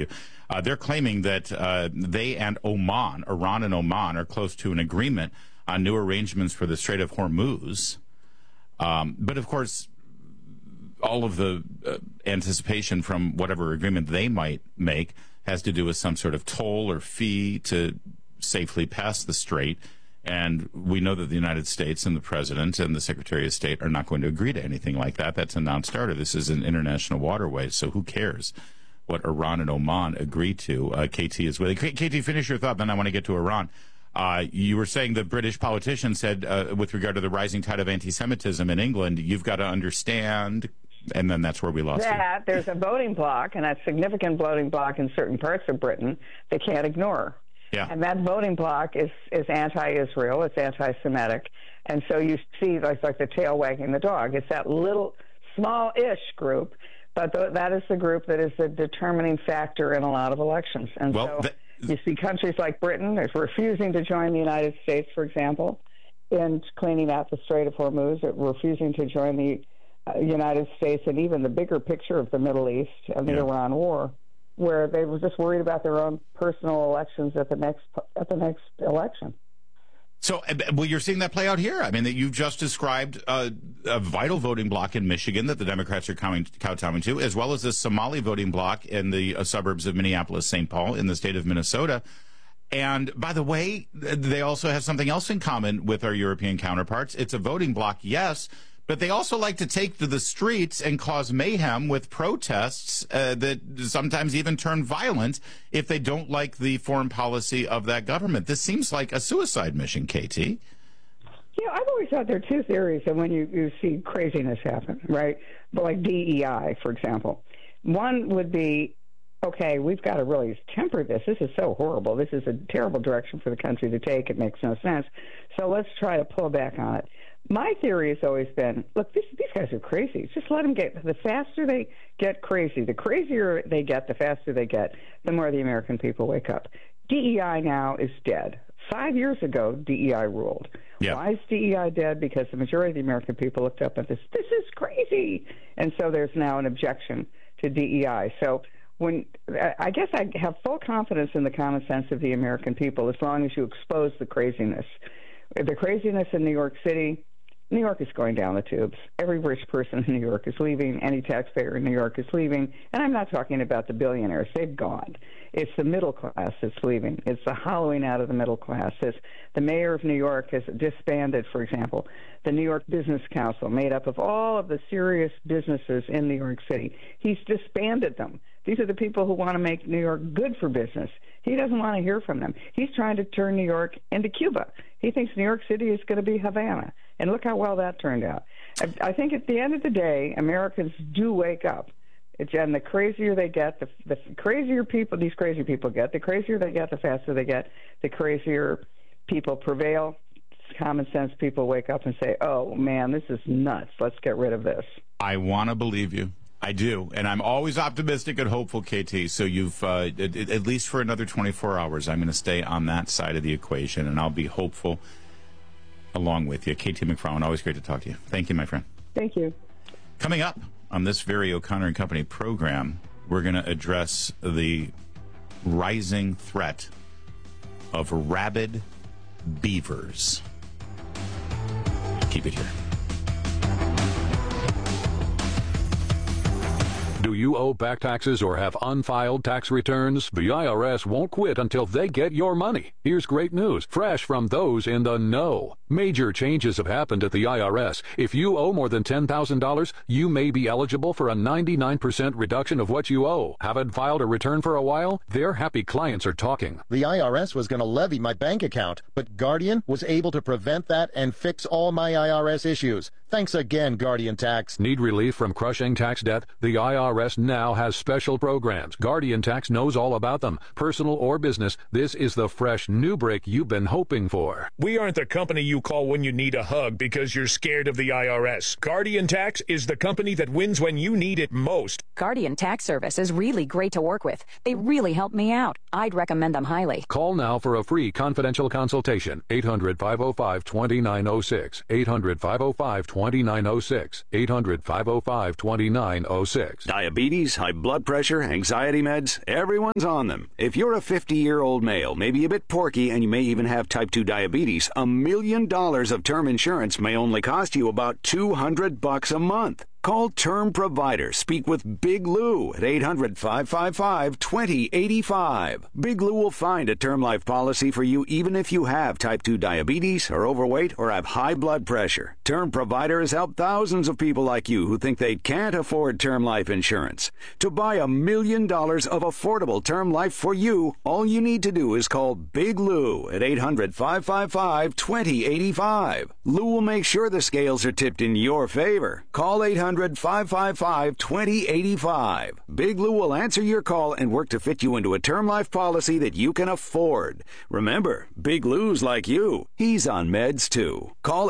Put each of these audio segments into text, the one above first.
you. They're claiming that they and Iran and Oman, are close to an agreement on new arrangements for the Strait of Hormuz. But, of course, all of the anticipation from whatever agreement they might make has to do with some sort of toll or fee to safely pass the strait. And we know that the United States and the President and the Secretary of State are not going to agree to anything like that. That's a non-starter. This is an international waterway, so who cares what Iran and Oman agree to? KT is with it. KT, finish your thought, then I want to get to Iran. You were saying the British politician said, with regard to the rising tide of anti-Semitism in England, you've got to understand, and then that's where we lost that. There's a voting bloc, and a significant voting bloc in certain parts of Britain they can't ignore. Yeah. And that voting bloc is anti-Israel, it's anti-Semitic, and so you see like the tail wagging the dog. It's that little, small-ish group, but that is the group that is the determining factor in a lot of elections. And you see countries like Britain is refusing to join the United States, for example, in cleaning out the Strait of Hormuz, refusing to join the United States and even the bigger picture of the Middle East and the Iran war, where they were just worried about their own personal elections at the next election. So, well, you're seeing that play out here. I mean, that you've just described a vital voting bloc in Michigan that the Democrats are kowtowing to, as well as a Somali voting bloc in the suburbs of Minneapolis, St. Paul, in the state of Minnesota. And by the way, they also have something else in common with our European counterparts. It's a voting bloc, yes, but they also like to take to the streets and cause mayhem with protests that sometimes even turn violent if they don't like the foreign policy of that government. This seems like a suicide mission, KT. I've always thought there are two theories of when you see craziness happen, right? But like DEI, for example. One would be, okay, we've got to really temper this. This is so horrible. This is a terrible direction for the country to take. It makes no sense. So let's try to pull back on it. My theory has always been, look, these guys are crazy. Just let them get, the faster they get crazy, the crazier they get, the faster they get, the more the American people wake up. DEI now is dead. 5 years ago, DEI ruled. Yeah. Why is DEI dead? Because the majority of the American people looked up at this is crazy. And so there's now an objection to DEI. So I guess I have full confidence in the common sense of the American people as long as you expose the craziness. The craziness in New York City, New York is going down the tubes. Every rich person in New York is leaving. Any taxpayer in New York is leaving. And I'm not talking about the billionaires. They've gone. It's the middle class that's leaving. It's the hollowing out of the middle class. The mayor of New York has disbanded, for example, the New York Business Council, made up of all of the serious businesses in New York City. He's disbanded them. These are the people who want to make New York good for business. He doesn't want to hear from them. He's trying to turn New York into Cuba. He thinks New York City is going to be Havana. And look how well that turned out. I think at the end of the day, Americans do wake up. And the crazier they get, the crazier people these crazy people get, the crazier they get, the faster they get, the crazier people prevail. Common sense people wake up and say, oh, man, this is nuts. Let's get rid of this. I want to believe you. I do. And I'm always optimistic and hopeful, KT. So you've, at least for another 24 hours, I'm going to stay on that side of the equation, and I'll be hopeful along with you. KT McFarland, always great to talk to you. Thank you, my friend. Thank you. Coming up on this very O'Connor and Company program, we're going to address the rising threat of rabid beavers. Keep it here. Do you owe back taxes or have unfiled tax returns? The IRS won't quit until they get your money. Here's great news, fresh from those in the know. Major changes have happened at the IRS. If you owe more than $10,000, you may be eligible for a 99% reduction of what you owe. Haven't filed a return for a while? Their happy clients are talking. The IRS was going to levy my bank account, but Guardian was able to prevent that and fix all my IRS issues. Thanks again, Guardian Tax. Need relief from crushing tax debt? The IRS now has special programs. Guardian Tax knows all about them. Personal or business, this is the fresh new break you've been hoping for. We aren't the company you call when you need a hug because you're scared of the IRS. Guardian Tax is the company that wins when you need it most. Guardian Tax Service is really great to work with. They really helped me out. I'd recommend them highly. Call now for a free confidential consultation. 800-505-2906. 800-505-2906. 800-505-2906. Diabetes, high blood pressure, anxiety meds, everyone's on them. If you're a 50-year-old male, maybe a bit porky, and you may even have type 2 diabetes, $1 million of term insurance may only cost you about $200 a month. Call Term Provider. Speak with Big Lou at 800-555-2085. Big Lou will find a term life policy for you even if you have type 2 diabetes, are overweight, or have high blood pressure. Term Provider has helped thousands of people like you who think they can't afford term life insurance. To buy $1 million of affordable term life for you, all you need to do is call Big Lou at 800-555-2085. Lou will make sure the scales are tipped in your favor. Call 800-555-2085. Big Lou will answer your call and work to fit you into a term life policy that you can afford. Remember, Big Lou's like you. He's on meds too. Call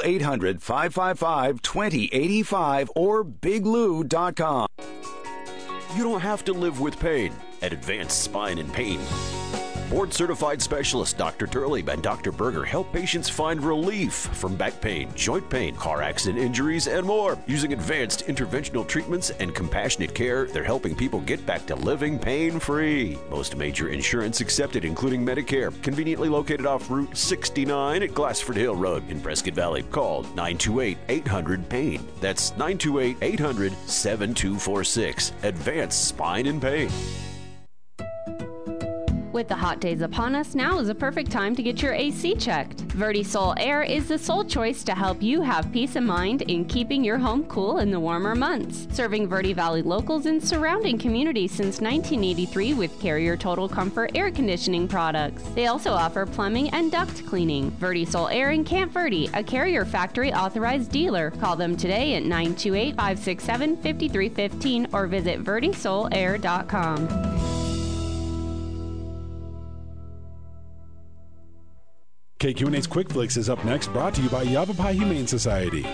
800-555-2085 or biglou.com. You don't have to live with pain at Advanced Spine and Pain. Board-certified specialists Dr. Turley and Dr. Berger help patients find relief from back pain, joint pain, car accident injuries, and more. Using advanced interventional treatments and compassionate care, they're helping people get back to living pain-free. Most major insurance accepted, including Medicare. Conveniently located off Route 69 at Glassford Hill Road in Prescott Valley. Call 928-800-PAIN. That's 928-800-7246. Advanced Spine and Pain. With the hot days upon us, now is a perfect time to get your AC checked. VertiSol Air is the sole choice to help you have peace of mind in keeping your home cool in the warmer months. Serving Verde Valley locals and surrounding communities since 1983 with Carrier Total Comfort air conditioning products. They also offer plumbing and duct cleaning. VertiSol Air in Camp Verde, a Carrier factory authorized dealer. Call them today at 928-567-5315 or visit vertisolair.com. KQNA's Quick Flicks is up next, brought to you by Yavapai Humane Society.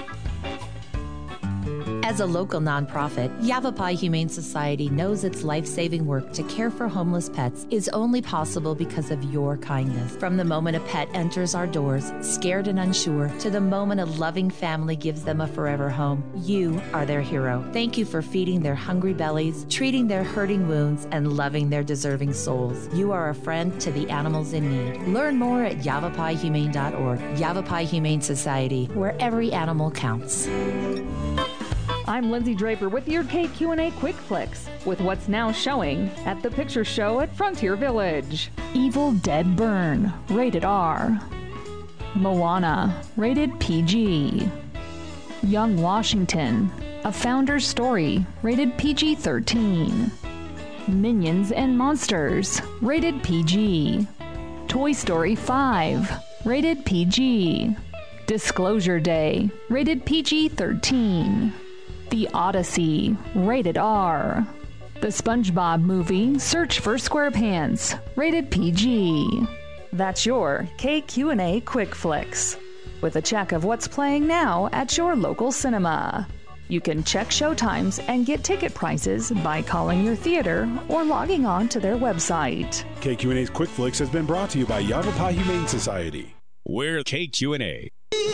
As a local nonprofit, Yavapai Humane Society knows its life-saving work to care for homeless pets is only possible because of your kindness. From the moment a pet enters our doors, scared and unsure, to the moment a loving family gives them a forever home, you are their hero. Thank you for feeding their hungry bellies, treating their hurting wounds, and loving their deserving souls. You are a friend to the animals in need. Learn more at yavapaihumane.org. Yavapai Humane Society, where every animal counts. I'm Lindsay Draper with your KQ&A Quick Flicks, with what's now showing at the Picture Show at Frontier Village. Evil Dead Burn, rated R. Moana, rated PG. Young Washington, A Founder's Story, rated PG-13. Minions and Monsters, rated PG. Toy Story 5, rated PG. Disclosure Day, rated PG-13. The Odyssey, rated R. The SpongeBob Movie, Search for SquarePants, rated PG. That's your KQ&A Quick Flicks, with a check of what's playing now at your local cinema. You can check showtimes and get ticket prices by calling your theater or logging on to their website. KQ&A's Quick Flicks has been brought to you by Yavapai Humane Society. We're KQ&A.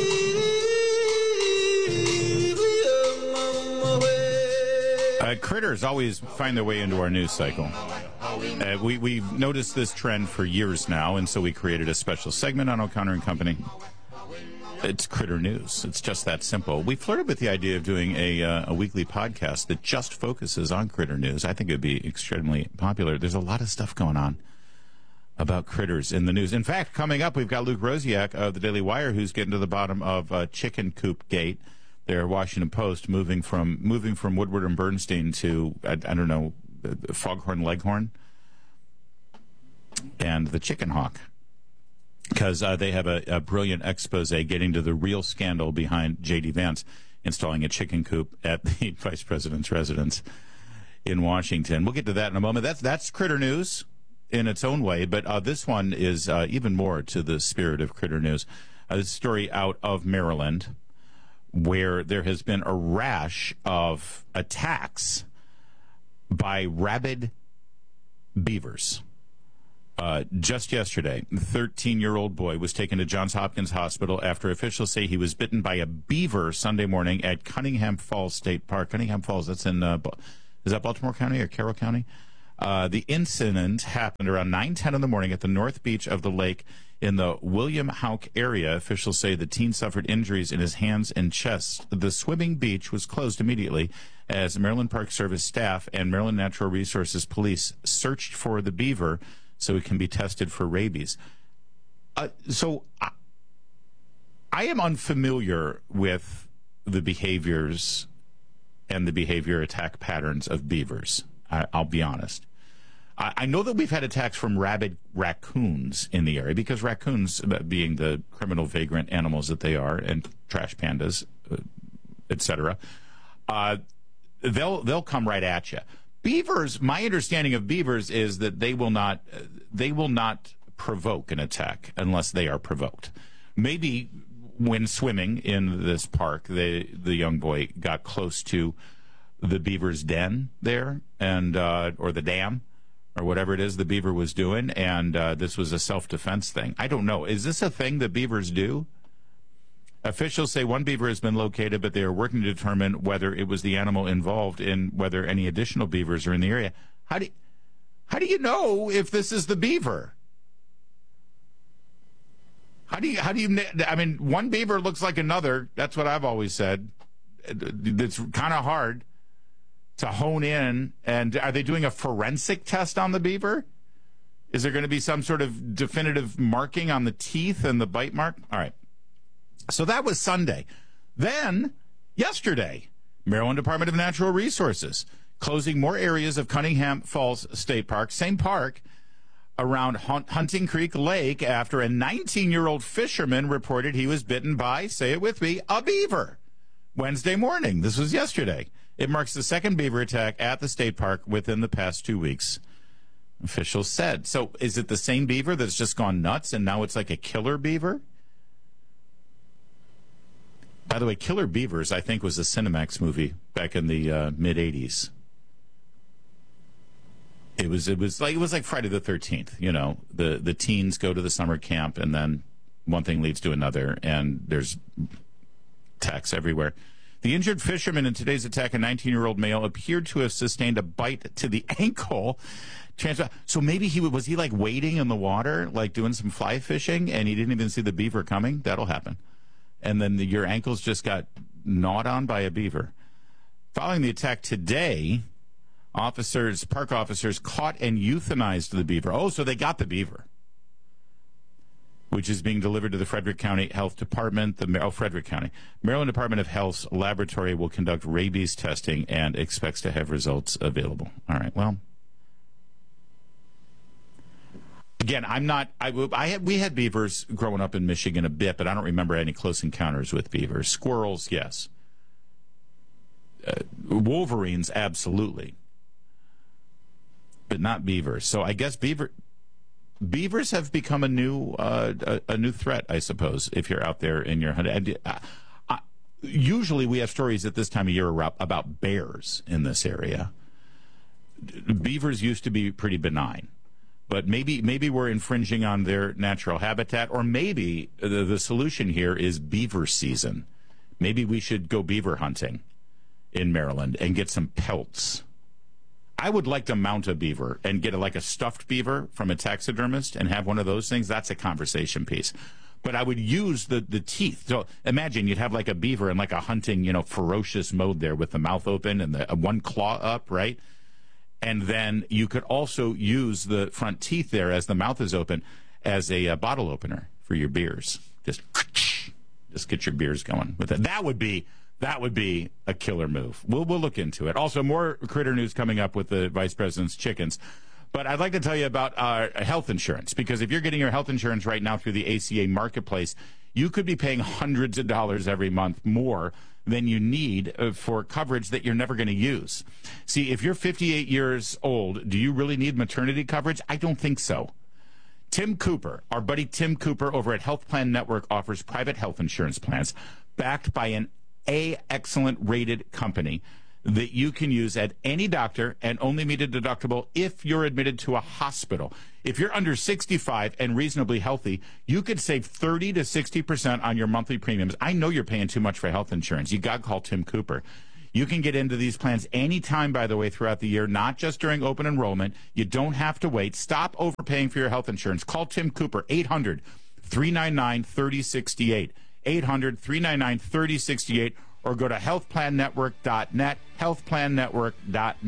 Critters always find their way into our news cycle. We've noticed this trend for years now, and so we created a special segment on O'Connor and Company. It's Critter News. It's just that simple. We flirted with the idea of doing a weekly podcast that just focuses on critter news. I think it would be extremely popular. There's a lot of stuff going on about critters in the news. In fact, coming up, we've got Luke Rosiak of the Daily Wire, who's getting to the bottom of Chicken Coop Gate. Their Washington Post moving from Woodward and Bernstein to I don't know, Foghorn Leghorn and the Chicken Hawk, because they have a brilliant expose getting to the real scandal behind J.D. Vance installing a chicken coop at the vice president's residence in Washington. We'll get to that in a moment. That's critter news in its own way, but this one is even more to the spirit of critter news. This story out of Maryland, where there has been a rash of attacks by rabid beavers. Just yesterday, a 13-year-old boy was taken to Johns Hopkins Hospital after officials say he was bitten by a beaver Sunday morning at Cunningham Falls State Park. Cunningham Falls, that's in, is that Baltimore County or Carroll County? The incident happened around 9:10 in the morning at the north beach of the lake in the William Houck area. Officials say the teen suffered injuries in his hands and chest. The swimming beach was closed immediately as Maryland Park Service staff and Maryland Natural Resources Police searched for the beaver so it can be tested for rabies. So I am unfamiliar with the behaviors and the behavior attack patterns of beavers. I'll be honest. I know that we've had attacks from rabid raccoons in the area because raccoons, being the criminal vagrant animals that they are, and trash pandas, etc., they'll come right at you. Beavers, my understanding of beavers is that they will not provoke an attack unless they are provoked. Maybe when swimming in this park, the young boy got close to the beaver's den there, and or the dam, or whatever it is the beaver was doing, and this was a self-defense thing. I don't know. Is this a thing that beavers do? Officials say one beaver has been located, but they are working to determine whether it was the animal involved and whether any additional beavers are in the area. How do you know if this is the beaver? How do you? I mean, one beaver looks like another. That's what I've always said. It's kind of hard to hone in. And are they doing a forensic test on the beaver? Is there going to be some sort of definitive marking on the teeth and the bite mark? All right. So that was Sunday. Then, yesterday, Maryland Department of Natural Resources closing more areas of Cunningham Falls State Park, same park, around Hunting Creek Lake after a 19-year-old fisherman reported he was bitten by, say it with me, a beaver. Wednesday morning. This was yesterday. It marks the second beaver attack at the state park within the past 2 weeks, officials said. So is it the same beaver that's just gone nuts and now it's like a killer beaver? By the way, Killer Beavers, I think, was a Cinemax movie back in the mid-'80s. It was like Friday the 13th. You know, the teens go to the summer camp, and then one thing leads to another, and there's attacks everywhere. The injured fisherman in today's attack, a 19-year-old male, appeared to have sustained a bite to the ankle. So maybe was he like wading in the water, like doing some fly fishing, and he didn't even see the beaver coming? That'll happen. And then your ankles just got gnawed on by a beaver. Following the attack today, park officers caught and euthanized the beaver. Oh, so they got the beaver, which is being delivered to the Frederick County Health Department. Frederick County. Maryland Department of Health's laboratory will conduct rabies testing and expects to have results available. All right, well. Again, we had beavers growing up in Michigan a bit, but I don't remember any close encounters with beavers. Squirrels, yes. Wolverines, absolutely. But not beavers. So I guess beavers have become a new threat, I suppose, if you're out there in your hunt. Usually we have stories at this time of year about bears in this area. Beavers used to be pretty benign. But maybe we're infringing on their natural habitat, or maybe the solution here is beaver season. Maybe we should go beaver hunting in Maryland and get some pelts. I would like to mount a beaver and get a stuffed beaver from a taxidermist and have one of those things. That's a conversation piece. But I would use the teeth. So imagine you'd have like a beaver in like a hunting, ferocious mode there with the mouth open and the one claw up, right? And then you could also use the front teeth there as the mouth is open as a bottle opener for your beers. Just get your beers going with it. That would be a killer move. We'll look into it. Also, more critter news coming up with the Vice President's chickens. But I'd like to tell you about health insurance, because if you're getting your health insurance right now through the ACA Marketplace, you could be paying hundreds of dollars every month more than you need for coverage that you're never going to use. See, if you're 58 years old, do you really need maternity coverage? I don't think so. Tim Cooper, our buddy Tim Cooper over at Health Plan Network, offers private health insurance plans backed by an excellent rated company that you can use at any doctor and only meet a deductible if you're admitted to a hospital. If you're under 65 and reasonably healthy, you could save 30 to 60% on your monthly premiums. I know you're paying too much for health insurance. You got to call Tim Cooper. You can get into these plans anytime, by the way, throughout the year, not just during open enrollment. You don't have to wait. Stop overpaying for your health insurance. Call Tim Cooper, 800-399-3068. 800-399-3068, or go to healthplannetwork.net, healthplannetwork.net.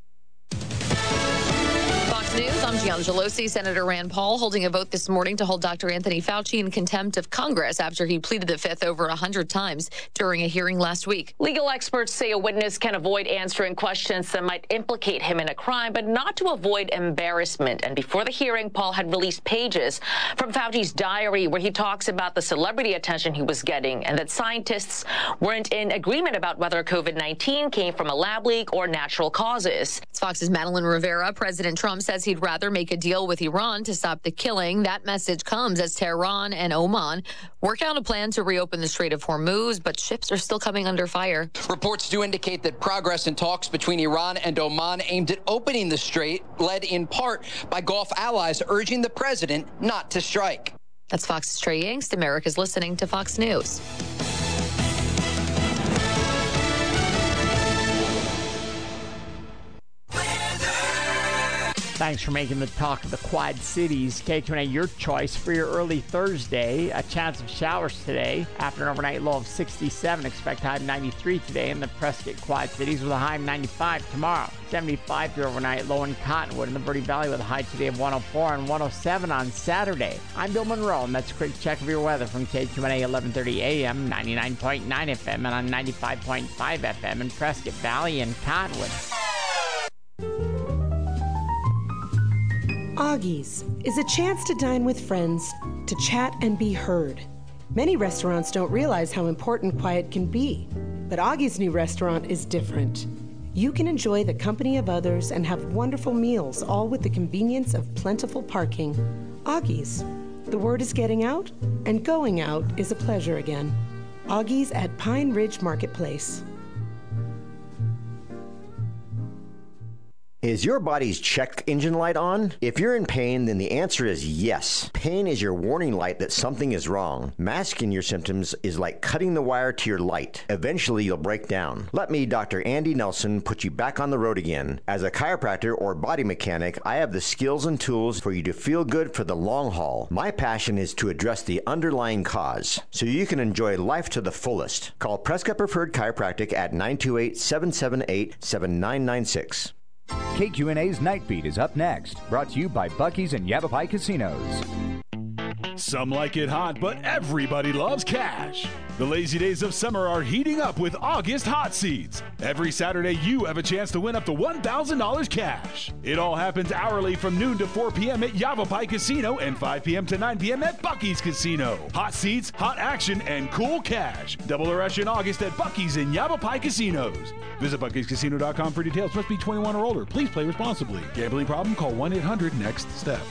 Fox News, I'm Gian Gelosi. Senator Rand Paul holding a vote this morning to hold Dr. Anthony Fauci in contempt of Congress after he pleaded the fifth over 100 times during a hearing last week. Legal experts say a witness can avoid answering questions that might implicate him in a crime, but not to avoid embarrassment. And before the hearing, Paul had released pages from Fauci's diary where he talks about the celebrity attention he was getting and that scientists weren't in agreement about whether COVID-19 came from a lab leak or natural causes. It's Fox's Madeline Rivera. President Trump says he'd rather make a deal with Iran to stop the killing. That message comes as Tehran and Oman work out a plan to reopen the Strait of Hormuz, but ships are still coming under fire. Reports do indicate that progress in talks between Iran and Oman aimed at opening the strait, led in part by Gulf allies urging the president not to strike. That's Fox's Trey Yingst. America's listening to Fox News. Thanks for making the talk of the Quad Cities. KQNA, your choice for your early Thursday. A chance of showers today. After an overnight low of 67, expect high of 93 today in the Prescott Quad Cities with a high of 95 tomorrow. 75 for overnight low in Cottonwood in the Verde Valley with a high today of 104 and 107 on Saturday. I'm Bill Monroe, and that's a quick check of your weather from KQNA 1130 AM, 99.9 FM, and on 95.5 FM in Prescott Valley and Cottonwood. Augie's is a chance to dine with friends, to chat and be heard. Many restaurants don't realize how important quiet can be, but Augie's new restaurant is different. You can enjoy the company of others and have wonderful meals, all with the convenience of plentiful parking. Augie's. The word is getting out, and going out is a pleasure again. Augie's at Pine Ridge Marketplace. Is your body's check engine light on? If you're in pain, then the answer is yes. Pain is your warning light that something is wrong. Masking your symptoms is like cutting the wire to your light. Eventually, you'll break down. Let me, Dr. Andy Nelson, put you back on the road again. As a chiropractor or body mechanic, I have the skills and tools for you to feel good for the long haul. My passion is to address the underlying cause, so you can enjoy life to the fullest. Call Prescott Preferred Chiropractic at 928-778-7996. KQNA's Night Beat is up next, brought to you by Buc-ee's and Yavapai Casinos. Some like it hot, but everybody loves cash. The lazy days of summer are heating up with August Hot Seats. Every Saturday, you have a chance to win up to $1,000 cash. It all happens hourly from noon to 4 p.m. at Yavapai Casino and 5 p.m. to 9 p.m. at Buc-ee's Casino. Hot seats, hot action, and cool cash. Double the rush in August at Buc-ee's and Yavapai Casinos. Visit Buc-ee'sCasino.com for details. Must be 21 or older. Please play responsibly. Gambling problem? Call 1-800-NEXT-STEP.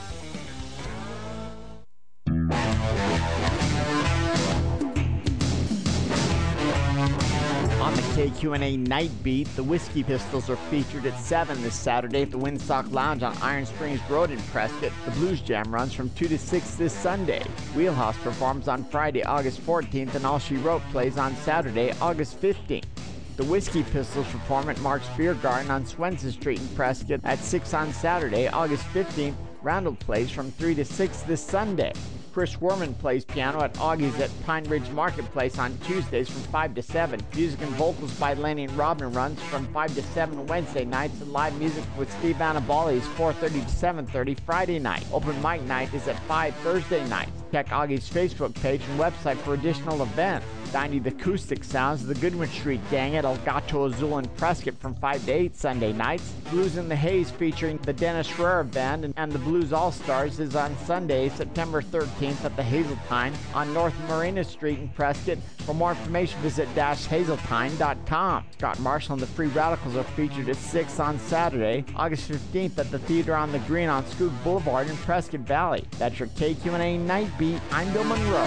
On the KQNA Night Beat, the Whiskey Pistols are featured at 7 this Saturday at the Windsock Lounge on Iron Springs Road in Prescott. The Blues Jam runs from 2 to 6 this Sunday. Wheelhouse performs on Friday, August 14th, and All She Wrote plays on Saturday, August 15th. The Whiskey Pistols perform at Mark's Beer Garden on Swenson Street in Prescott at 6 on Saturday, August 15th. Randall plays from 3 to 6 this Sunday. Chris Werman plays piano at Augie's at Pine Ridge Marketplace on Tuesdays from 5 to 7. Music and vocals by Lenny and Robin runs from 5 to 7 Wednesday nights, and live music with Steve Annabali is 4:30 to 7:30 Friday night. Open mic night is at 5 Thursday nights. Check Augie's Facebook page and website for additional events. 90 The Acoustic Sounds, the Goodwin Street Gang at El Gato Azul in Prescott from 5 to 8 Sunday nights. Blues in the Haze featuring the Dennis Ferrer Band and the Blues All-Stars is on Sunday, September 13th at the Hazeltine on North Marina Street in Prescott. For more information, visit hazeltine.com. Scott Marshall and the Free Radicals are featured at 6 on Saturday, August 15th at the Theater on the Green on Skook Boulevard in Prescott Valley. That's your KQNA Night Beat. I'm Bill Monroe.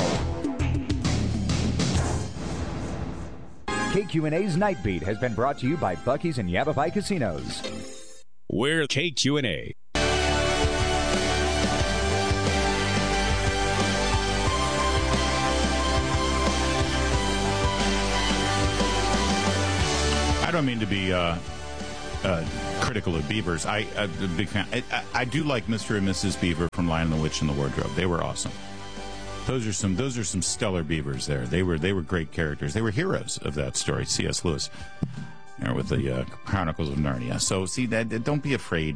KQNA's Night Beat has been brought to you by Buc-ee's and Yavapai Casinos. We're KQNA. I don't mean to be critical of beavers. I'm a big fan. I do like Mr. and Mrs. Beaver from Lion and the Witch and the Wardrobe. They were awesome. Those are some stellar beavers there. They were great characters. They were heroes of that story. C.S. Lewis, with the Chronicles of Narnia. So see that. Don't be afraid.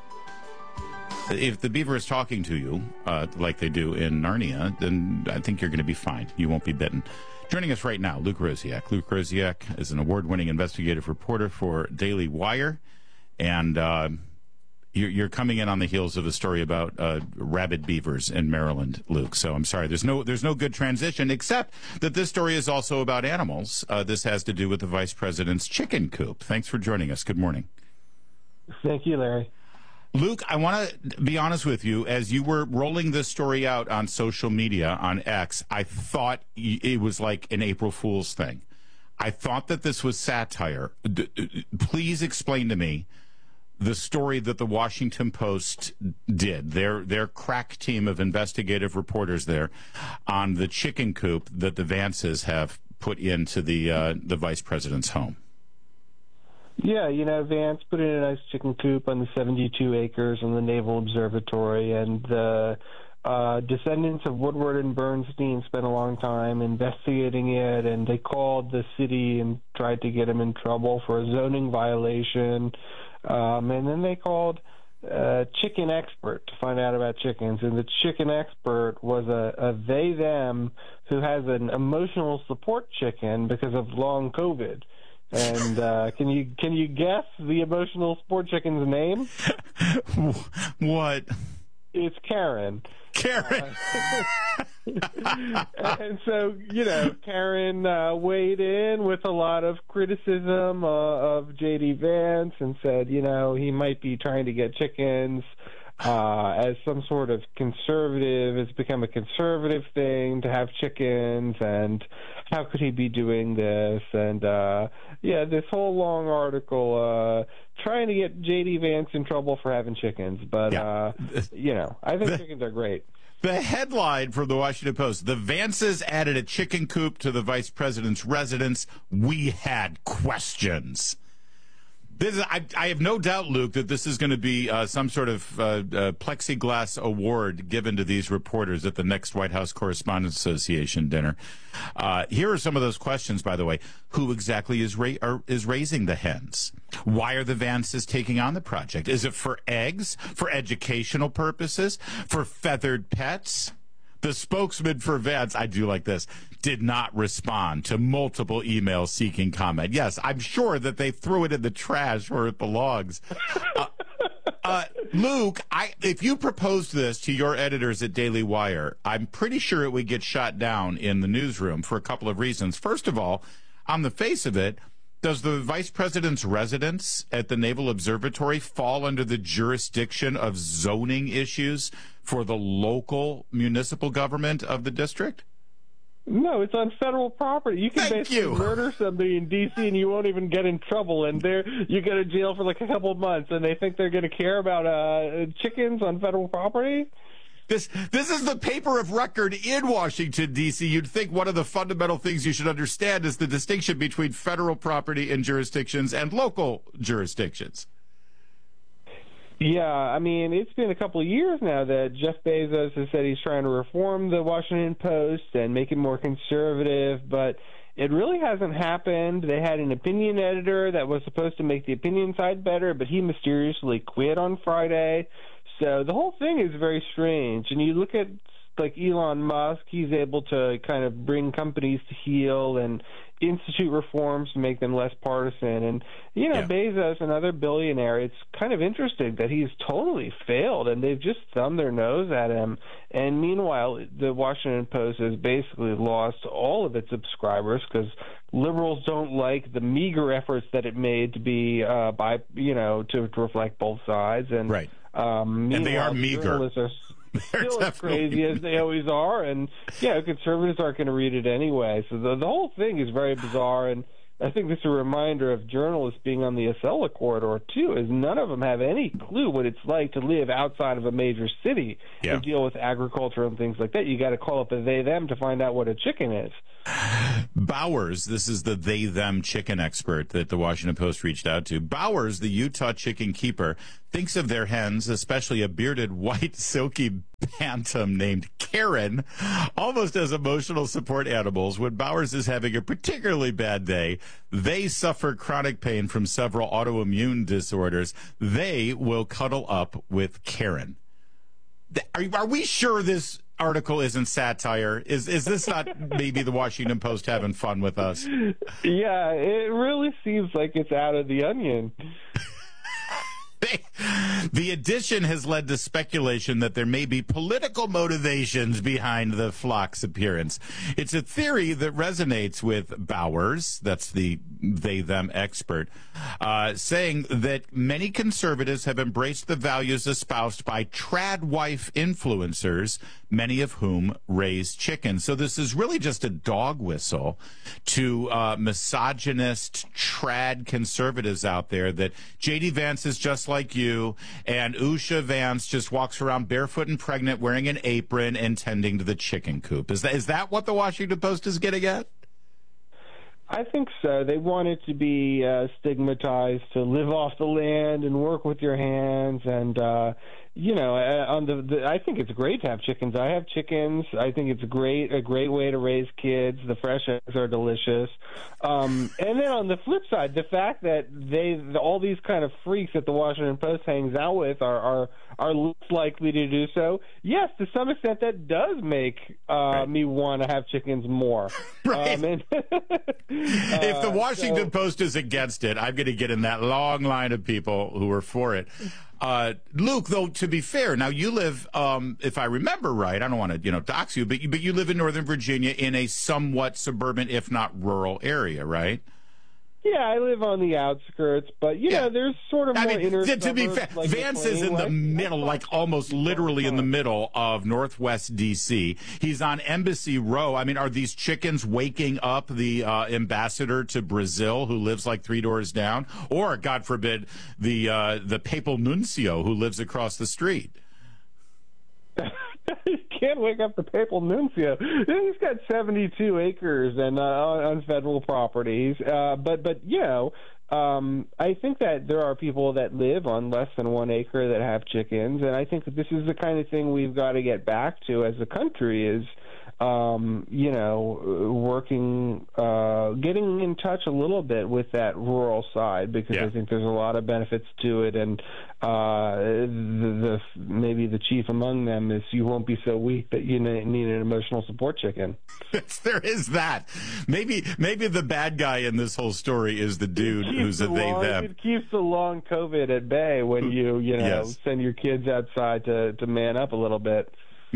If the beaver is talking to you like they do in Narnia, then I think you're going to be fine. You won't be bitten. Joining us right now, Luke Rosiak. Luke Rosiak is an award-winning investigative reporter for Daily Wire, and you're coming in on the heels of a story about rabid beavers in Maryland, Luke. So I'm sorry, there's no good transition, except that this story is also about animals. This has to do with the vice president's chicken coop. Thanks for joining us. Good morning. Thank you, Larry. Luke, I want to be honest with you. As you were rolling this story out on social media, on X, I thought it was like an April Fool's thing. I thought that this was satire. Please explain to me the story that the Washington Post did, their crack team of investigative reporters there, on the chicken coop that the Vances have put into the vice president's home. Yeah, Vance put in a nice chicken coop on the 72 acres on the Naval Observatory, and the descendants of Woodward and Bernstein spent a long time investigating it, and they called the city and tried to get him in trouble for a zoning violation. And then they called a chicken expert to find out about chickens. And the chicken expert was a they-them who has an emotional support chicken because of long COVID. And can you guess the emotional support chicken's name? What? It's Karen. Karen. And so, Karen weighed in with a lot of criticism of J.D. Vance and said, he might be trying to get chickens as some sort of conservative. It's become a conservative thing to have chickens, and how could he be doing this? And, this whole long article trying to get J.D. Vance in trouble for having chickens. But, I think chickens are great. The headline from the Washington Post: the Vances added a chicken coop to the vice president's residence. We had questions. I have no doubt, Luke, that this is going to be some sort of plexiglass award given to these reporters at the next White House Correspondents Association dinner. Here are some of those questions, by the way. Who exactly is raising the hens? Why are the Vances taking on the project? Is it for eggs, for educational purposes, for feathered pets? The spokesman for Vance, I do like this, did not respond to multiple emails seeking comment. Yes, I'm sure that they threw it in the trash where it belongs. Luke, if you proposed this to your editors at Daily Wire, I'm pretty sure it would get shot down in the newsroom for a couple of reasons. First of all, on the face of it, does the vice president's residence at the Naval Observatory fall under the jurisdiction of zoning issues for the local municipal government of the district? No, it's on federal property. You can basically murder somebody in D.C. and you won't even get in trouble, and you go to jail for like a couple of months, and they think they're going to care about chickens on federal property? This is the paper of record in Washington, D.C. You'd think one of the fundamental things you should understand is the distinction between federal property and jurisdictions and local jurisdictions. Yeah, I mean, it's been a couple of years now that Jeff Bezos has said he's trying to reform the Washington Post and make it more conservative, but it really hasn't happened. They had an opinion editor that was supposed to make the opinion side better, but he mysteriously quit on Friday. So the whole thing is very strange. And you look at like Elon Musk, he's able to kind of bring companies to heel and institute reforms to make them less partisan. And, Bezos, another billionaire, it's kind of interesting that he's totally failed, and they've just thumbed their nose at him. And meanwhile, the Washington Post has basically lost all of its subscribers because liberals don't like the meager efforts that it made to be to reflect both sides. And right. And they are meager. Still as crazy as they always are, and conservatives aren't going to read it anyway. So the whole thing is very bizarre, and I think this is a reminder of journalists being on the Acela corridor too, is none of them have any clue what it's like to live outside of a major city and deal with agriculture and things like that. You got to call up a they/them to find out what a chicken is. Bowers, this is the they/them chicken expert that the Washington Post reached out to. Bowers, the Utah chicken keeper, thinks of their hens, especially a bearded white silky bantam named Karen, almost as emotional support animals. When Bowers is having a particularly bad day, they suffer chronic pain from several autoimmune disorders. They will cuddle up with Karen. Are we sure this article isn't satire? Is this not maybe the Washington Post having fun with us? Yeah, it really seems like it's out of the onion. The addition has led to speculation that there may be political motivations behind the flock's appearance. It's a theory that resonates with Bowers, that's the they/them expert, saying that many conservatives have embraced the values espoused by trad wife influencers, many of whom raise chickens. So this is really just a dog whistle to misogynist trad conservatives out there that J.D. Vance is just like you, and Usha Vance just walks around barefoot and pregnant, wearing an apron and tending to the chicken coop. Is that what the Washington Post is getting at? I think so. They want it to be stigmatized to live off the land and work with your hands, and I think it's great to have chickens. I have chickens. I think it's a great way to raise kids. The fresh eggs are delicious. And then on the flip side, the fact that all these kind of freaks that the Washington Post hangs out with are less likely to do so. Yes, to some extent, that does make me want to have chickens more. Right. If the Washington Post is against it, I'm going to get in that long line of people who are for it. Luke, though, to be fair, now you live, if I remember right, I don't want to, dox you, but you live in Northern Virginia in a somewhat suburban, if not rural area, right? Yeah, I live on the outskirts, but there's sort of more inner suburbs. To be fair, like Vance is in the middle, like almost literally in the middle of Northwest D.C. He's on Embassy Row. I mean, are these chickens waking up the ambassador to Brazil, who lives like 3 doors down, or God forbid, the papal nuncio who lives across the street? You can't wake up the papal nuncio. He's got 72 acres and on federal properties. But I think that there are people that live on less than 1 acre that have chickens, and I think that this is the kind of thing we've got to get back to as a country is, working, getting in touch a little bit with that rural side, because I think there's a lot of benefits to it, and maybe the chief among them is you won't be so weak that you need an emotional support chicken. There is that. Maybe the bad guy in this whole story is the dude who's a they/them. It keeps the long COVID at bay when you send your kids outside to man up a little bit.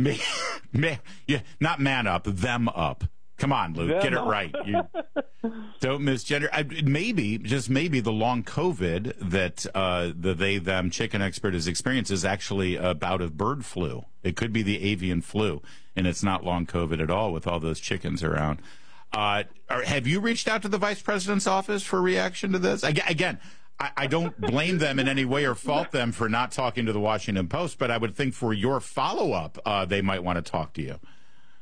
Not man up, them up. Come on, Luke, get it right. You don't misgender. Just maybe, the long COVID that the they/them chicken expert has experienced is actually a bout of bird flu. It could be the avian flu, and it's not long COVID at all with all those chickens around. Have you reached out to the vice president's office for reaction to this? Again, I don't blame them in any way or fault them for not talking to the Washington Post, but I would think for your follow-up, they might want to talk to you.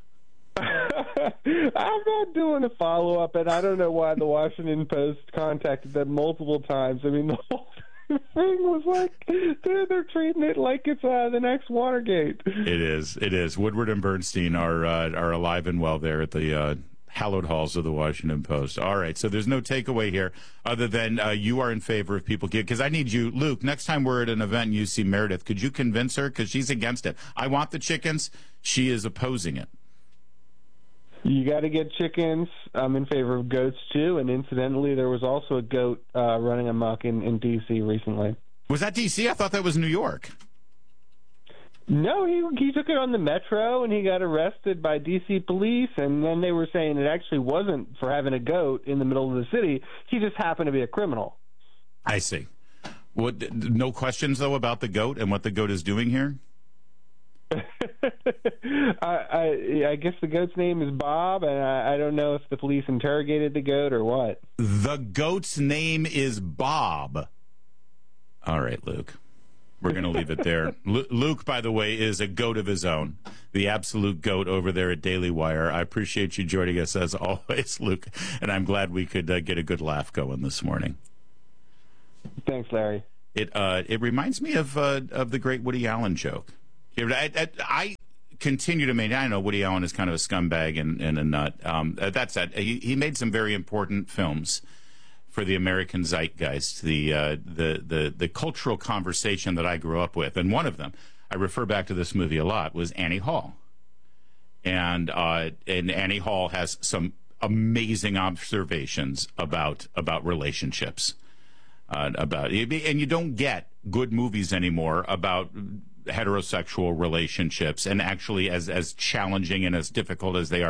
I'm not doing a follow-up, and I don't know why the Washington Post contacted them multiple times. I mean, the whole thing was like, they're treating it like it's the next Watergate. It is. Woodward and Bernstein are alive and well there at the hallowed halls of the Washington Post. All right, so there's no takeaway here other than you are in favor of people get, because I need you, Luke, next time we're at an event and you see Meredith, could you convince her? Because she's against it. I want the chickens. She is opposing it. You got to get chickens. I'm in favor of goats, too. And incidentally, there was also a goat running amok in D.C. recently. Was that D.C.? I thought that was New York. No, he took it on the metro, and he got arrested by D.C. police, and then they were saying it actually wasn't for having a goat in the middle of the city. He just happened to be a criminal. I see. No questions, though, about the goat and what the goat is doing here? I guess the goat's name is Bob, and I don't know if the police interrogated the goat or what. The goat's name is Bob. All right, Luke. We're going to leave it there. Luke, by the way, is a goat of his own, the absolute goat over there at Daily Wire. I appreciate you joining us as always, Luke, and I'm glad we could get a good laugh going this morning. Thanks, Larry. It reminds me of the great Woody Allen joke. I continue to maintain, I know Woody Allen is kind of a scumbag and a nut. That said, he made some very important films for the American zeitgeist, the cultural conversation that I grew up with. And one of them, I refer back to this movie a lot, was Annie Hall. And Annie Hall has some amazing observations about relationships. And you don't get good movies anymore about heterosexual relationships, and actually as challenging and as difficult as they are.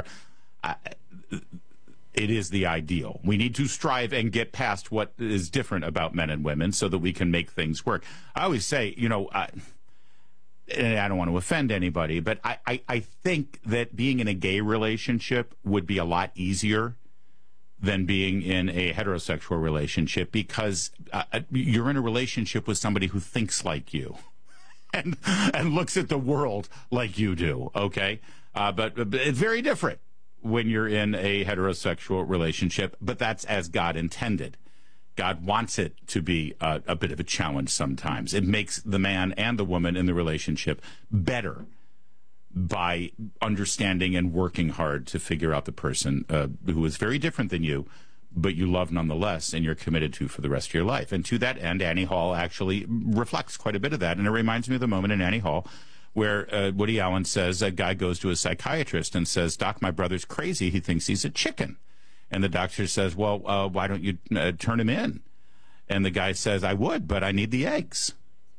It is the ideal. We need to strive and get past what is different about men and women so that we can make things work. I always say, and I don't want to offend anybody, but I think that being in a gay relationship would be a lot easier than being in a heterosexual relationship, because you're in a relationship with somebody who thinks like you and looks at the world like you do, okay? But it's very different when you're in a heterosexual relationship, but that's as God intended. God wants it to be a bit of a challenge sometimes. It makes the man and the woman in the relationship better by understanding and working hard to figure out the person who is very different than you, but you love nonetheless, and you're committed to for the rest of your life. And to that end, Annie Hall actually reflects quite a bit of that. And it reminds me of the moment in Annie Hall where Woody Allen says a guy goes to a psychiatrist and says, "Doc, my brother's crazy. He thinks he's a chicken." And the doctor says, "Well, why don't you turn him in?" And the guy says, "I would, but I need the eggs."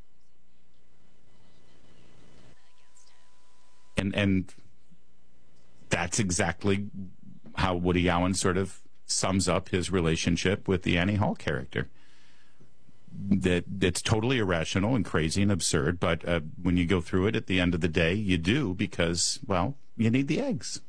And that's exactly how Woody Allen sort of sums up his relationship with the Annie Hall character. That it's totally irrational and crazy and absurd, but when you go through it at the end of the day, you do, because, well, you need the eggs.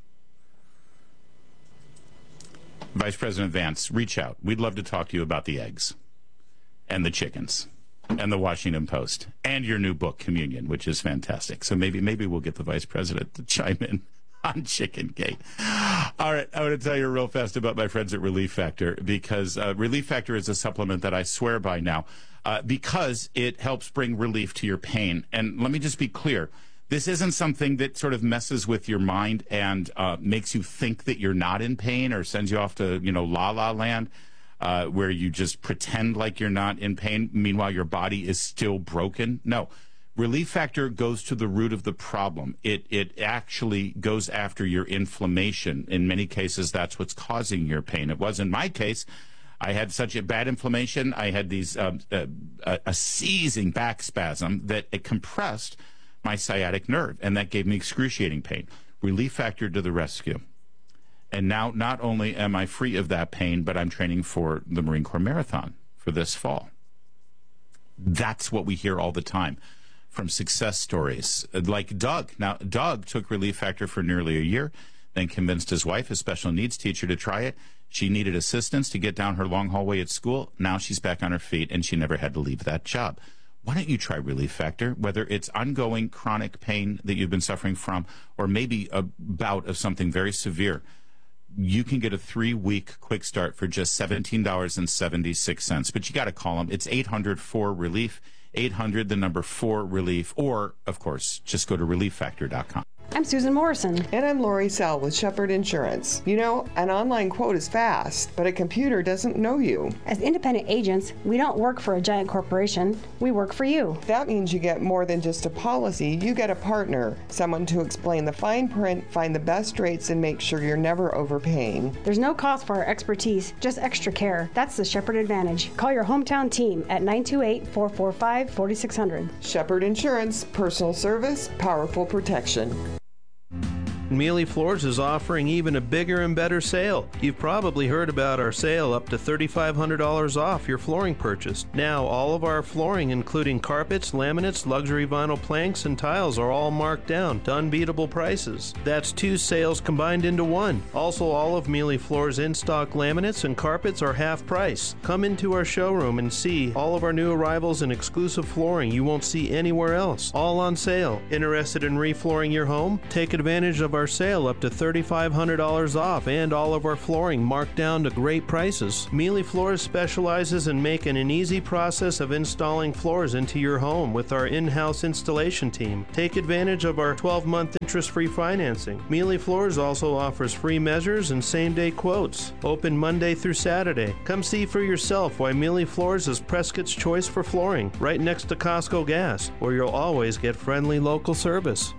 Vice President Vance, reach out. We'd love to talk to you about the eggs and the chickens and the Washington Post and your new book, Communion, which is fantastic. So maybe we'll get the Vice President to chime in on Chicken Gate. All right, I want to tell you real fast about my friends at Relief Factor, because Relief Factor is a supplement that I swear by now, because it helps bring relief to your pain. And let me just be clear. This isn't something that sort of messes with your mind and makes you think that you're not in pain or sends you off to, la-la land, where you just pretend like you're not in pain. Meanwhile, your body is still broken. No. Relief Factor goes to the root of the problem. It actually goes after your inflammation. In many cases, that's what's causing your pain. It was in my case. I had such a bad inflammation. I had these a seizing back spasm that it compressed my sciatic nerve, and that gave me excruciating pain. Relief Factor to the rescue. And now not only am I free of that pain, but I'm training for the Marine Corps Marathon for this fall. That's what we hear all the time from success stories like Doug. Now, Doug took Relief Factor for nearly a year, then convinced his wife, a special needs teacher, to try it. She needed assistance to get down her long hallway at school. Now she's back on her feet, and she never had to leave that job. Why don't you try Relief Factor? Whether it's ongoing chronic pain that you've been suffering from, or maybe a bout of something very severe, you can get a 3-week quick start for just $17.76. But you got to call them. It's 800-4-RELIEF, 800, the number 4-RELIEF, or, of course, just go to ReliefFactor.com. I'm Susan Morrison. And I'm Lori Sell with Shepherd Insurance. You know, an online quote is fast, but a computer doesn't know you. As independent agents, we don't work for a giant corporation. We work for you. That means you get more than just a policy. You get a partner, someone to explain the fine print, find the best rates, and make sure you're never overpaying. There's no cost for our expertise, just extra care. That's the Shepherd Advantage. Call your hometown team at 928-445-4600. Shepherd Insurance, personal service, powerful protection. Mealy Floors is offering even a bigger and better sale. You've probably heard about our sale up to $3,500 off your flooring purchase. Now, all of our flooring, including carpets, laminates, luxury vinyl planks, and tiles, are all marked down to unbeatable prices. That's 2 sales combined into one. Also, all of Mealy Floors' in-stock laminates and carpets are half price. Come into our showroom and see all of our new arrivals and exclusive flooring you won't see anywhere else. All on sale. Interested in reflooring your home? Take advantage of our sale up to $3,500 off and all of our flooring marked down to great prices. Mealy Floors specializes in making an easy process of installing floors into your home with our in-house installation team. Take advantage of our 12-month interest-free financing. Mealy Floors also offers free measures and same-day quotes. Open Monday through Saturday. Come see for yourself why Mealy Floors is Prescott's choice for flooring, right next to Costco Gas, where you'll always get friendly local service.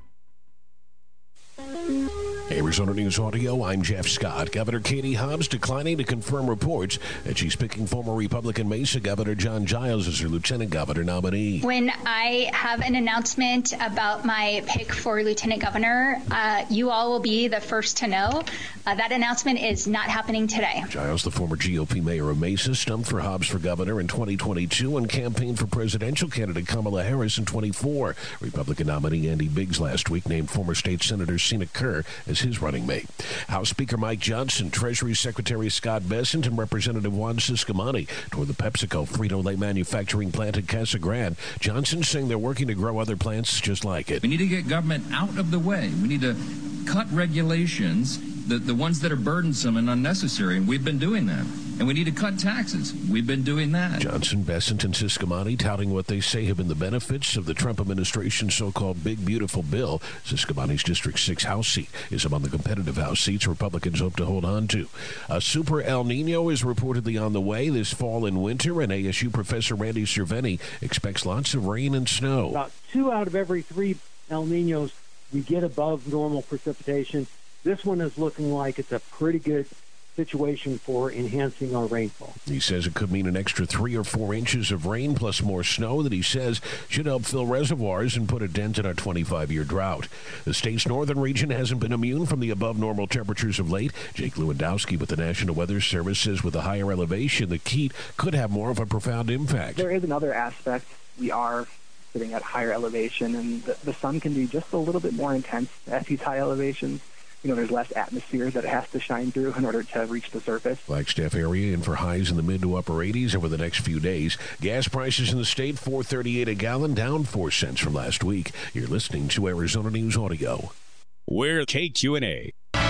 Arizona News Audio, I'm Jeff Scott. Governor Katie Hobbs declining to confirm reports that she's picking former Republican Mesa Governor John Giles as her lieutenant governor nominee. When I have an announcement about my pick for lieutenant governor, you all will be the first to know. That announcement is not happening today. Giles, the former GOP mayor of Mesa, stumped for Hobbs for governor in 2022 and campaigned for presidential candidate Kamala Harris in 24. Republican nominee Andy Biggs last week named former state senator Sina Kerr as his running mate. House Speaker Mike Johnson, Treasury Secretary Scott Bessent, and Representative Juan Ciscomani toward the PepsiCo Frito-Lay manufacturing plant at Casa Grande. Johnson saying they're working to grow other plants just like it. We need to get government out of the way. We need to cut regulations, the ones that are burdensome and unnecessary, and we've been doing that. And we need to cut taxes. We've been doing that. Johnson, Bessent, and Ciscomani touting what they say have been the benefits of the Trump administration's so-called Big Beautiful Bill. Ciscomani's District 6 House seat is among the competitive House seats Republicans hope to hold on to. A super El Nino is reportedly on the way this fall and winter, and ASU professor Randy Cerveni expects lots of rain and snow. About 2 out of every 3 El Ninos we get above normal precipitation. This one is looking like it's a pretty good situation for enhancing our rainfall. He says it could mean an extra 3 or 4 inches of rain plus more snow that he says should help fill reservoirs and put a dent in our 25-year drought. The state's northern region hasn't been immune from the above-normal temperatures of late. Jake Lewandowski with the National Weather Service says with the higher elevation, the heat could have more of a profound impact. There is another aspect. We are sitting at higher elevation, and the sun can be just a little bit more intense at these high elevations. You know, there's less atmosphere that it has to shine through in order to reach the surface. Flagstaff area in for highs in the mid to upper 80s over the next few days. Gas prices in the state, $4.38 a gallon, down 4 cents from last week. You're listening to Arizona News Audio. We're KQNA.